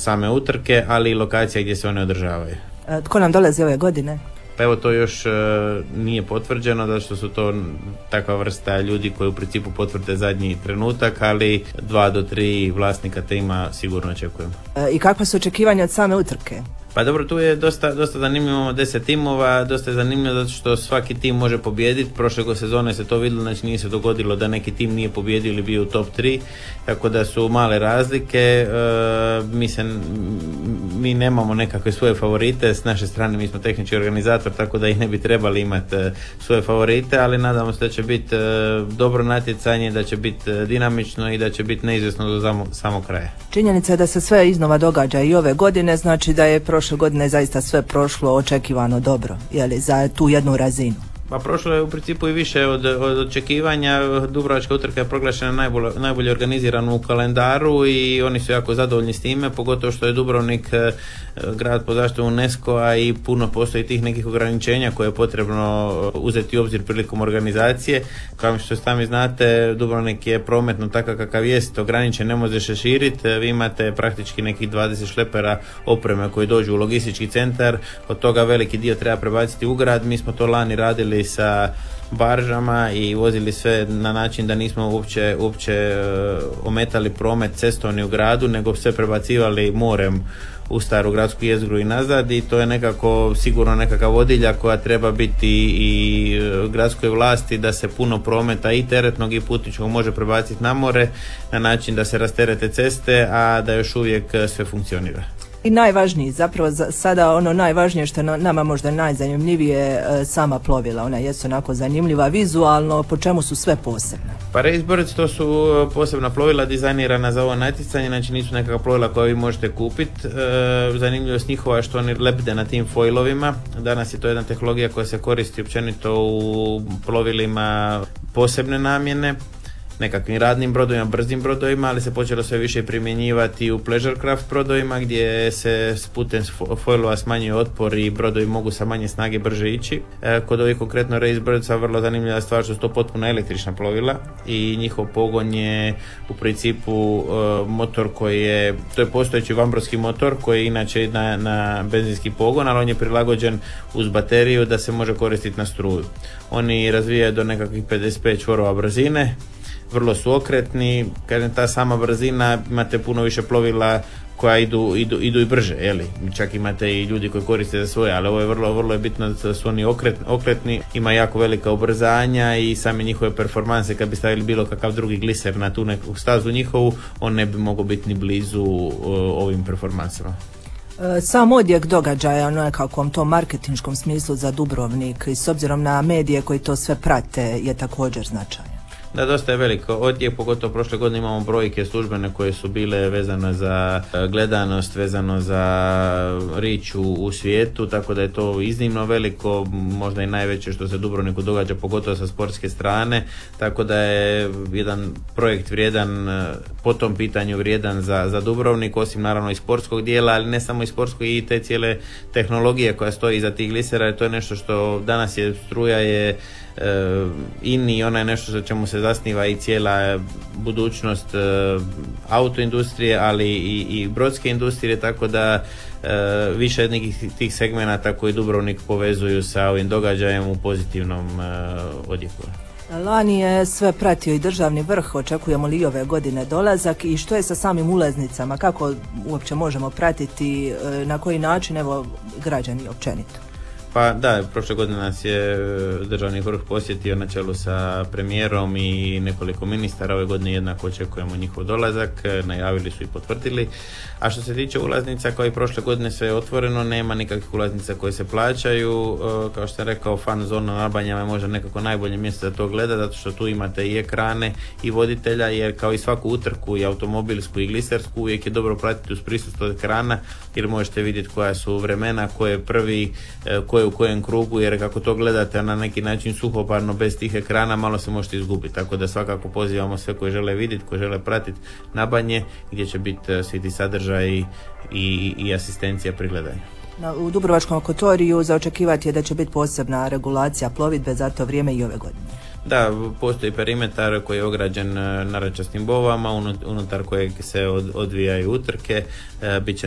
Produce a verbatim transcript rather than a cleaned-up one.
same utrke, ali i lokacija gdje se one održavaju. E, tko nam dolazi ove godine? Pa evo, to još uh, nije potvrđeno, zato što su to takva vrsta ljudi koji u principu potvrde zadnji trenutak, ali dva do tri vlasnika tima sigurno očekujemo. E, I kakva su očekivanja od same utrke? Pa dobro, tu je dosta, dosta zanimljivo, imamo deset timova, dosta je zanimljivo zato što svaki tim može pobijediti. Prošle sezone se to vidjelo, znači nije se dogodilo da neki tim nije pobijedio ili bio u top tri, tako da su male razlike. E, mi, se, mi nemamo nekakve svoje favorite, s naše strane mi smo tehnički organizator, tako da i ne bi trebali imati svoje favorite, ali nadamo se da će biti dobro natjecanje, da će biti dinamično i da će biti neizvjesno do samog kraja. Činjenica je da se sve iznova događa i ove godine, znači da je prošle godine zaista sve prošlo očekivano dobro, jeli, za tu jednu razinu. Pa prošlo je u principu i više od, od očekivanja. Dubrovačka utrka je proglašena najbolje, najbolje organizirana u kalendaru i oni su jako zadovoljni s time, pogotovo što je Dubrovnik grad pod zaštitom UNESCO-a i puno postoji tih nekih ograničenja koje je potrebno uzeti u obzir prilikom organizacije. Kao što sami znate, Dubrovnik je prometno takav kakav jest, ograničen, ne može se širiti. Vi imate praktički nekih dvadeset šlepera opreme koji dođu u logistički centar, od toga veliki dio treba prebaciti u grad. Mi smo to lani radili sa baržama i vozili sve na način da nismo uopće, uopće ometali promet cestovni u gradu, nego sve prebacivali morem u staru gradsku jezgru i nazad, i to je nekako sigurno nekakav vodilja koja treba biti i gradskoj vlasti da se puno prometa i teretnog i putničkog može prebaciti na more na način da se rasterete ceste, a da još uvijek sve funkcionira. I najvažniji, zapravo za, sada ono najvažnije što je nama možda najzanimljivije, sama plovila. Ona jesu onako zanimljiva vizualno, po čemu su sve posebne? Pa Race Birds to su posebna plovila dizajnirana za ovo natjecanje, znači nisu nekakva plovila koja vi možete kupiti. E, zanimljivost njihova je što oni lebde na tim foilovima. Danas je to jedna tehnologija koja se koristi općenito u plovilima posebne namjene, nekakvim radnim brodovima, brzim brodovima, ali se počelo sve više primjenjivati u pleasure craft brodovima gdje se s putem foilova smanjuje otpor i brodovi mogu sa manje snage brže ići. E, kod ovih konkretno Race Birdsa vrlo zanimljiva stvar što su to potpuno električna plovila i njihov pogon je u principu e, motor koji je, to je postojeći vambrovski motor koji je inače na, na benzinski pogon, ali on je prilagođen uz bateriju da se može koristiti na struju. Oni razvijaju do nekakvih pedeset pet čvorova brzine, vrlo su okretni, kažem, ta sama brzina, imate puno više plovila koja idu, idu, idu i brže, jeli? Čak imate i ljudi koji koriste za svoje, ali ovo je vrlo, vrlo je bitno da su oni okretni, okretni, ima jako velika ubrzanja i same njihove performanse, kad bi stavili bilo kakav drugi gliser na tu neku stazu njihovu, on ne bi mogao biti ni blizu uh, ovim performansama. Sam odjek događaja u nekakvom tom marketinškom smislu za Dubrovnik i s obzirom na medije koji to sve prate je također značajan. Da, dosta je veliko odjek, pogotovo prošle godine imamo brojke službene koje su bile vezane za gledanost, vezano za rič u, u svijetu, tako da je to iznimno veliko, možda i najveće što se Dubrovniku događa, pogotovo sa sportske strane, tako da je jedan projekt vrijedan, po tom pitanju vrijedan za, za Dubrovnik, osim naravno i sportskog dijela, ali ne samo i sportskog, i te cijele tehnologije koja stoji iza tih glisera, to je nešto što danas je struja je Uh, ini, ona je nešto za čemu se zasniva i cijela budućnost uh, autoindustrije, ali i, i brodske industrije, tako da uh, više nekih tih segmenata koji Dubrovnik povezuju sa ovim događajem u pozitivnom uh, odjeku. Lani je sve pratio i državni vrh, očekujemo li i ove godine dolazak i što je sa samim ulaznicama, kako uopće možemo pratiti, na koji način, evo, građani općenito? Pa da, prošle godine nas je državni vrh posjetio na čelu sa premijerom i nekoliko ministara. Ove godine jednako očekujemo njihov dolazak, najavili su i potvrdili. A što se tiče ulaznica, kao i prošle godine sve je otvoreno, nema nikakvih ulaznica koje se plaćaju. Kao što sam rekao, fan zona na Banjama je možda nekako najbolje mjesto da to gleda, zato što tu imate i ekrane i voditelja, jer kao i svaku utrku, i automobilsku i glisersku, uvijek je dobro pratiti uz prisustvo ekrana, jer možete vidjeti koja su vremena, ko je prvi, ko je u kojem krugu, jer kako to gledate na neki način suhoparno bez tih ekrana, malo se možete izgubiti, tako da svakako pozivamo sve koji žele vidjeti, koji žele pratiti na Banje, gdje će biti svi ti sadržaji i, i asistencija pri gledanju. U Dubrovačkom akvatoriju za očekivati je da će biti posebna regulacija plovidbe za to vrijeme i ove godine. Da, postoji perimetar koji je ograđen narandčastim bovama, unutar kojeg se odvijaju utrke, bit će